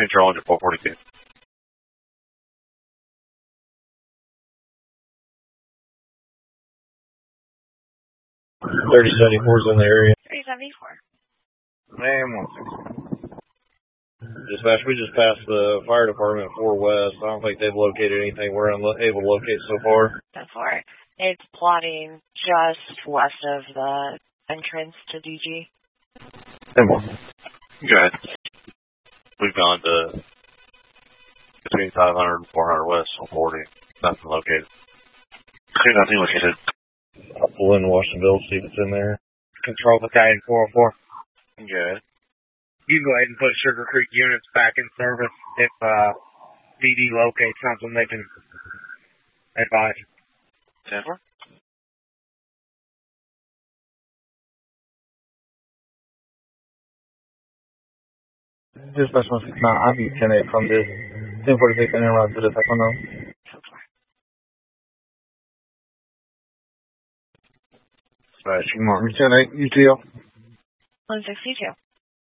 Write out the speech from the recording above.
Control into 442. 3074's in the area. 3074. Man, 160. Dispatch, we just passed the fire department 4 West. I don't think they've located anything we're able to locate so far. So far. It's plotting just west of the entrance to DG. Simple. Good. We've gone to between 500 and 400 West on 40. Nothing located. Nothing located. I'll pull in Washingtonville, see if it's in there. Control Battalion 404. Good. You can go ahead and put Sugar Creek units back in service. If PD locates something, they can advise. 10-4. Dispatch 169, I'll be 10-8 from this 1046 and around to the second row. Dispatch, Martin 10-8, UTL. 162.